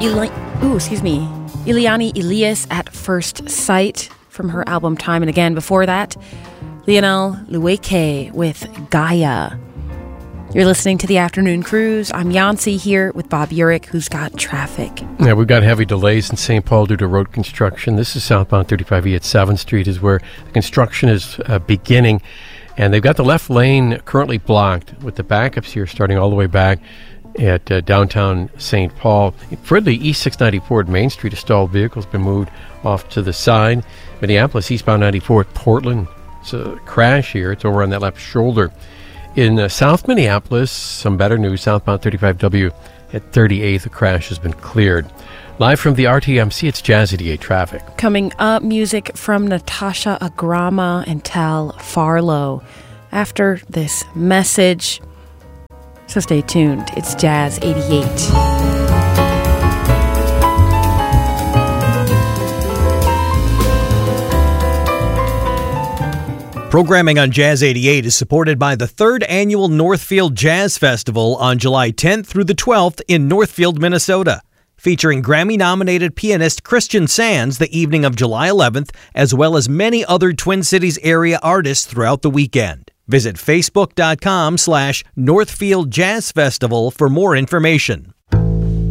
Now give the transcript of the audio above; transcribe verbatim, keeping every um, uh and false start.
Eli- Ooh, excuse me. Eliane Elias at First Sight from her album Time and Again. Before that, Lionel Loueke with Gaia. You're listening to The Afternoon Cruise. I'm Yancy here with Bob Urich, who's got traffic. Yeah, we've got heavy delays in Saint Paul due to road construction. This is southbound thirty-five E at seventh Street is where the construction is uh, beginning. And they've got the left lane currently blocked with the backups here starting all the way back at uh, downtown Saint Paul. For the East six ninety-four at Main Street, a stalled vehicle has been moved off to the side. Minneapolis, eastbound ninety-four at Portland. It's a crash here. It's over on that left shoulder. In uh, South Minneapolis, some better news. Southbound thirty-five W at thirty-eighth, the crash has been cleared. Live from the R T M C, it's Jazz eighty-eight Traffic. Coming up, music from Natasha Agrama and Tal Farlow after this message. So stay tuned. It's Jazz eighty-eight. Programming on Jazz eighty-eight is supported by the third annual Northfield Jazz Festival on July tenth through the twelfth in Northfield, Minnesota, featuring Grammy-nominated pianist Christian Sands the evening of July eleventh, as well as many other Twin Cities area artists throughout the weekend. Visit facebook.com slash Northfield Jazz Festival for more information.